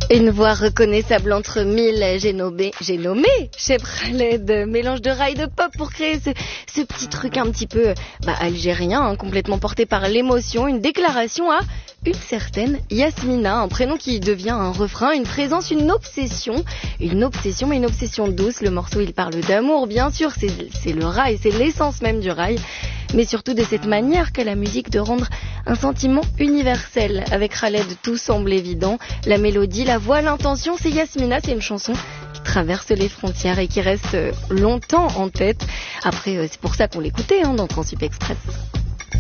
Une voix reconnaissable entre mille, j'ai nommé Cheb Khaled, mélange de rail de pop pour créer ce petit truc un petit peu algérien, complètement porté par l'émotion, une déclaration à une certaine Yasmina, un prénom qui devient un refrain, une présence, une obsession, mais une obsession douce. Le morceau il parle d'amour, bien sûr, c'est le rail, c'est l'essence même du rail, mais surtout de cette manière qu'a la musique de rendre un sentiment universel. Avec Khaled, tout semble évident, la mélodie, la voix, l'intention, c'est Yasmina, c'est une chanson qui traverse les frontières et qui reste longtemps en tête. Après, c'est pour ça qu'on l'écoutait dans Transsup Express.